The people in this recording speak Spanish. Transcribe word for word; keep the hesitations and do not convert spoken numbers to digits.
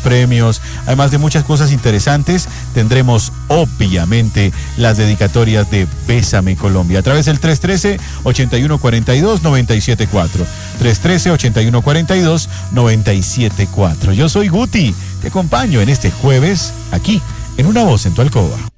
premios, además de muchas cosas interesantes, tendremos obviamente las dedicatorias de Bésame Colombia a través del tres uno tres, ocho uno cuatro dos, nueve siete cuatro. tres uno tres, ocho uno cuatro dos, nueve siete cuatro. Yo soy Guti, te acompaño en este jueves aquí en Una Voz en tu Alcoba.